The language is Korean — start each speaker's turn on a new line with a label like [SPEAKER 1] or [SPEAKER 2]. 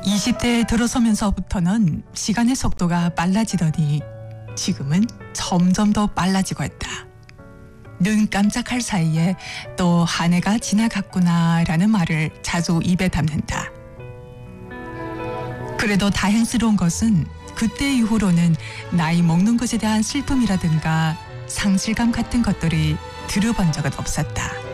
[SPEAKER 1] 20대에 들어서면서부터는 시간의 속도가 빨라지더니 지금은 점점 더 빨라지고 있다. 눈 깜짝할 사이에 또 한 해가 지나갔구나라는 말을 자주 입에 담는다. 그래도 다행스러운 것은 그때 이후로는 나이 먹는 것에 대한 슬픔이라든가 상실감 같은 것들이 들어본 적은 없었다.